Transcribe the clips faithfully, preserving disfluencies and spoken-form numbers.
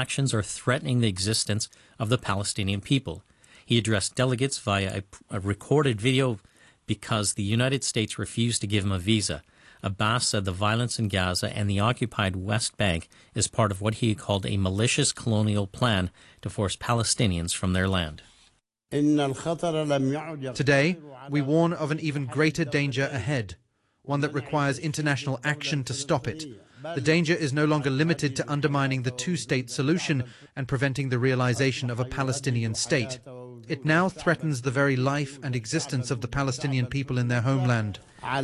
actions are threatening the existence of the Palestinian people. He addressed delegates via a, a recorded video because the United States refused to give him a visa. Abbas said the violence in Gaza and the occupied West Bank is part of what he called a malicious colonial plan to force Palestinians from their land. Today, we warn of an even greater danger ahead, one that requires international action to stop it. The danger is no longer limited to undermining the two-state solution and preventing the realization of a Palestinian state. It now threatens the very life and existence of the Palestinian people in their homeland.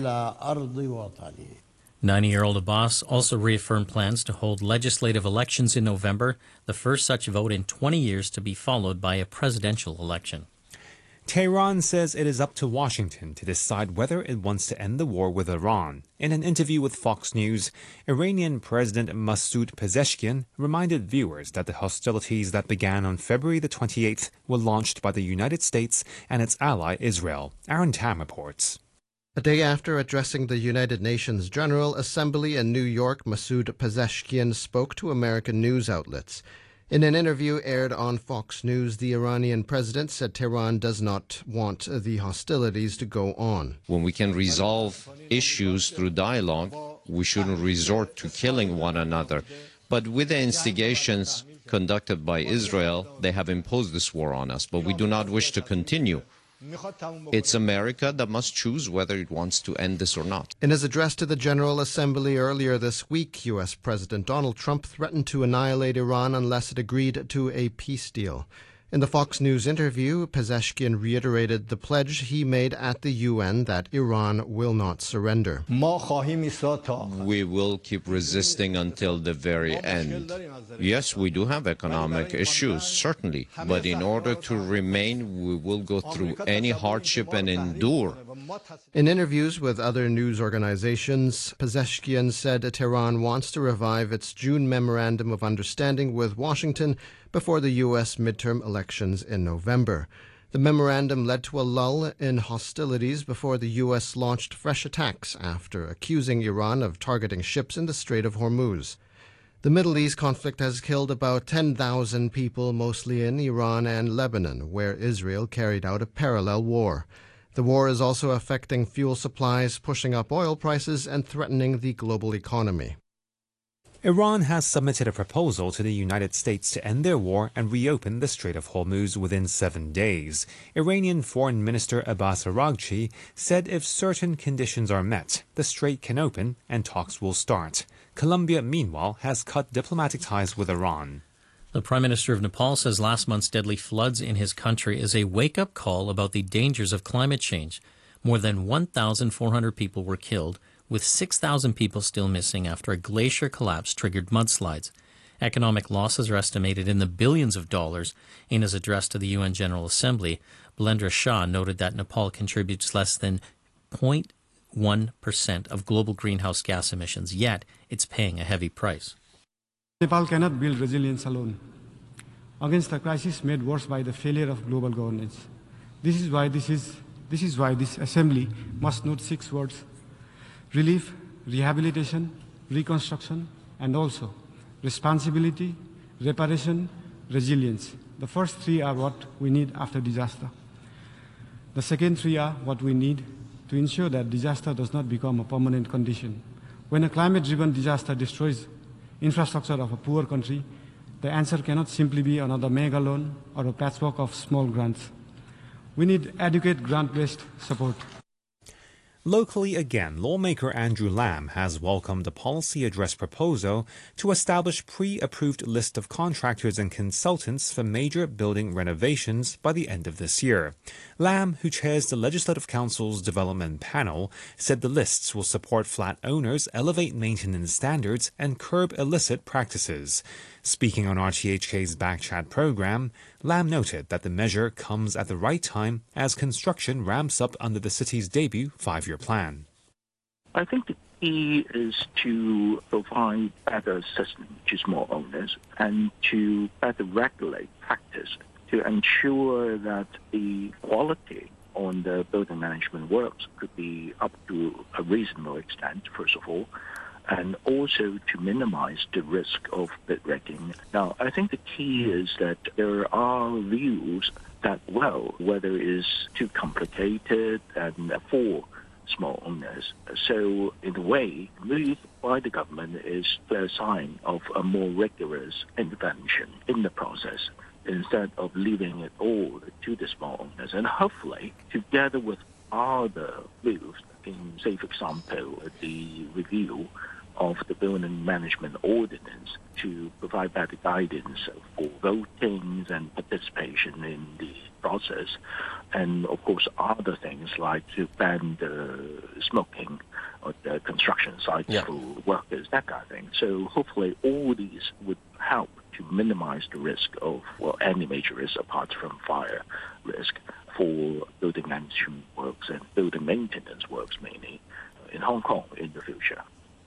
ninety-year-old Abbas also reaffirmed plans to hold legislative elections in November, the first such vote in twenty years to be followed by a presidential election. Tehran says it is up to Washington to decide whether it wants to end the war with Iran. In an interview with Fox News, Iranian President Masoud Pezeshkian reminded viewers that the hostilities that began on February the twenty-eighth were launched by the United States and its ally Israel. Aaron Tam reports. A day after addressing the United Nations General Assembly in New York, Masoud Pezeshkian spoke to American news outlets. In an interview aired on Fox News, the Iranian president said Tehran does not want the hostilities to go on. When we can resolve issues through dialogue, we shouldn't resort to killing one another. But with the instigations conducted by Israel, they have imposed this war on us, but we do not wish to continue. It's America that must choose whether it wants to end this or not. In his address to the General Assembly earlier this week, U S President Donald Trump threatened to annihilate Iran unless it agreed to a peace deal. In the Fox News interview, Pezeshkian reiterated the pledge he made at the U N that Iran will not surrender. We will keep resisting until the very end. Yes, we do have economic issues, certainly, but in order to remain, we will go through any hardship and endure. In interviews with other news organizations, Pezeshkian said Tehran wants to revive its June Memorandum of Understanding with Washington before the U S midterm elections in November. The memorandum led to a lull in hostilities before the U S launched fresh attacks after accusing Iran of targeting ships in the Strait of Hormuz. The Middle East conflict has killed about ten thousand people, mostly in Iran and Lebanon, where Israel carried out a parallel war. The war is also affecting fuel supplies, pushing up oil prices, and threatening the global economy. Iran has submitted a proposal to the United States to end their war and reopen the Strait of Hormuz within seven days. Iranian Foreign Minister Abbas Araghchi said if certain conditions are met, the strait can open and talks will start. Colombia, meanwhile, has cut diplomatic ties with Iran. The Prime Minister of Nepal says last month's deadly floods in his country is a wake-up call about the dangers of climate change. More than one thousand four hundred people were killed, with six thousand people still missing after a glacier collapse triggered mudslides. Economic losses are estimated in the billions of dollars. In his address to the U N General Assembly, Balendra Shah noted that Nepal contributes less than zero point one percent of global greenhouse gas emissions, yet it's paying a heavy price. Nepal cannot build resilience alone against a crisis made worse by the failure of global governance. This is why this is this is why this assembly must note six words: relief, rehabilitation, reconstruction, and also responsibility, reparation, resilience. The first three are what we need after disaster. The second three are what we need to ensure that disaster does not become a permanent condition. When a climate-driven disaster destroys infrastructure of a poor country, the answer cannot simply be another mega loan or a patchwork of small grants. We need adequate grant-based support. Locally again, lawmaker Andrew Lamb has welcomed a policy address proposal to establish pre-approved list of contractors and consultants for major building renovations by the end of this year. Lamb, who chairs the Legislative Council's development panel, said the lists will support flat owners, elevate maintenance standards, and curb illicit practices. Speaking on R T H K's Backchat program, Lamb noted that the measure comes at the right time as construction ramps up under the city's debut five-year plan. I think the key is to provide better system to small owners and to better regulate practice to ensure that the quality on the building management works could be up to a reasonable extent, first of all. and also to minimize the risk of bid rigging. Now, I think the key is that there are views that, well, whether it is too complicated and for small owners. So, in a way, move by the government is a sign of a more rigorous intervention in the process, instead of leaving it all to the small owners. And hopefully, together with other moves, in, say, for example, the review of the building management ordinance to provide better guidance for voting and participation in the process, and of course other things like to ban the smoking or the construction sites yeah. for workers, that kind of thing. So hopefully all these would help to minimize the risk of, well, any major risk apart from fire risk for building management works and building maintenance works mainly in Hong Kong in the future.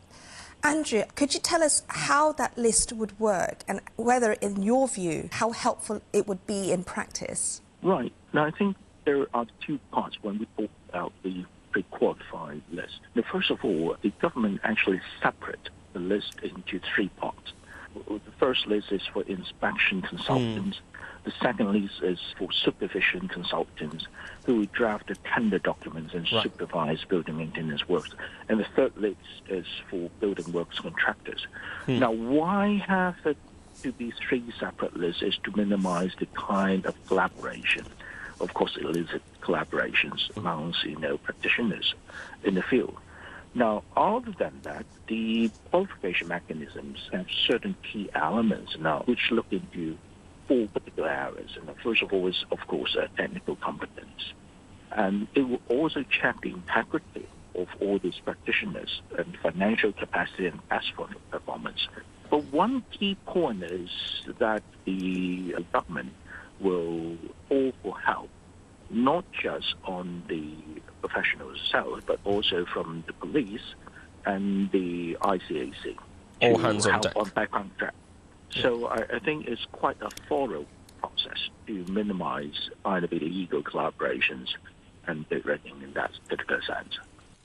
Andrew, could you tell us how that list would work and whether, in your view, how helpful it would be in practice? Right. Now, I think there are two parts when we talk about the pre-qualified list. Now, first of all, the government actually separates the list into three parts. The first list is for inspection consultants. Mm. The second list is for supervision consultants who draft the tender documents and right. supervise building maintenance works. And the third list is for building works contractors. Hmm. Now, why have it to be three separate lists is to minimize the kind of collaboration, of course, illicit collaborations amongst, you know, practitioners in the field. Now, other than that, the qualification mechanisms have certain key elements now which look into four particular areas. And the first of all is, of course, uh, technical competence. And it will also check the integrity of all these practitioners and financial capacity and past performance. But one key point is that the government will call for help, not just on the professionals themselves, but also from the police and the I C A C. All hands on deck. On background check. So I, I think it's quite a thorough process to minimize either the illegal collaborations and bid rigging in that particular sense.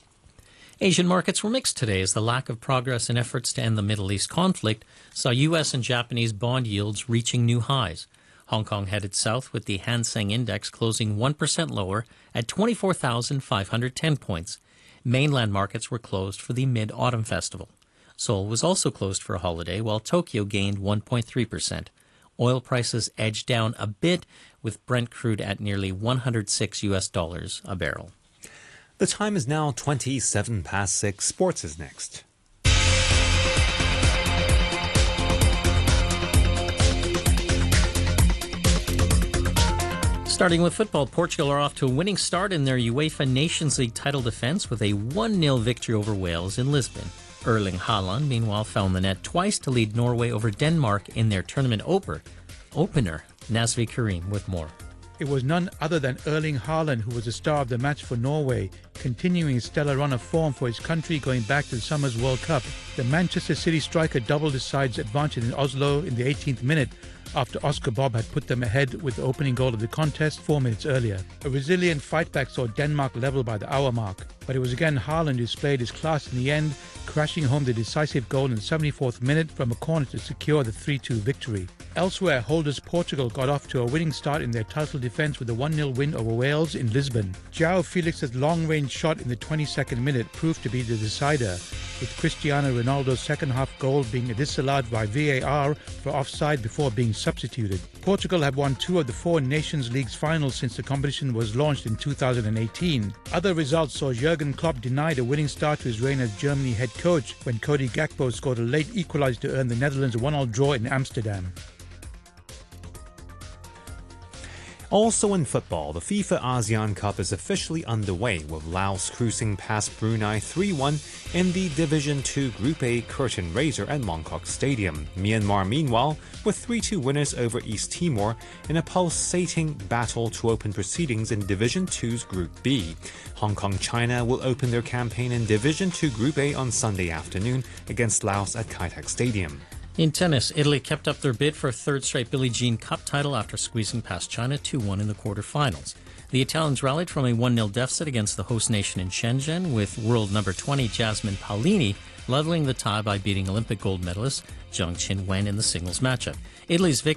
Asian markets were mixed today as the lack of progress in efforts to end the Middle East conflict saw U S and Japanese bond yields reaching new highs. Hong Kong headed south with the Hang Seng Index closing one percent lower at twenty-four thousand five hundred ten points. Mainland markets were closed for the Mid-Autumn Festival. Seoul was also closed for a holiday, while Tokyo gained one point three percent. Oil prices edged down a bit, with Brent crude at nearly one hundred six U S dollars a barrel. The time is now twenty-seven past six. Sports is next. Starting with football, Portugal are off to a winning start in their UEFA Nations League title defence with a one nil victory over Wales in Lisbon. Erling Haaland, meanwhile, found the net twice to lead Norway over Denmark in their tournament opener. Opener, Nasvi Karim with more. It was none other than Erling Haaland who was the star of the match for Norway, continuing his stellar run of form for his country going back to the summer's World Cup. The Manchester City striker doubled his side's advantage in Oslo in the eighteenth minute after Oscar Bob had put them ahead with the opening goal of the contest four minutes earlier. A resilient fightback saw Denmark level by the hour mark, but it was again Haaland who displayed his class in the end, crashing home the decisive goal in the seventy-fourth minute from a corner to secure the three two victory. Elsewhere, holders Portugal got off to a winning start in their title defence with a one nil win over Wales in Lisbon. João Felix's long-range shot in the twenty-second minute proved to be the decider, with Cristiano Ronaldo's second-half goal being disallowed by V A R for offside before being substituted. Portugal have won two of the four Nations League's finals since the competition was launched in two thousand eighteen. Other results saw Jurgen Klopp denied a winning start to his reign as Germany head coach when Cody Gakpo scored a late equaliser to earn the Netherlands a one all draw in Amsterdam. Also in football, the FIFA ASEAN Cup is officially underway, with Laos cruising past Brunei three one in the Division two Group A curtain raiser at Mongkok Stadium. Myanmar, meanwhile, with three two winners over East Timor in a pulsating battle to open proceedings in Division two's Group B. Hong Kong China will open their campaign in Division two Group A on Sunday afternoon against Laos at Kai Tak Stadium. In tennis, Italy kept up their bid for a third straight Billie Jean Cup title after squeezing past China two one in the quarterfinals. The Italians rallied from a one nil deficit against the host nation in Shenzhen, with world number twenty Jasmine Paolini leveling the tie by beating Olympic gold medalist Zheng Qinwen in the singles matchup. Italy's Vic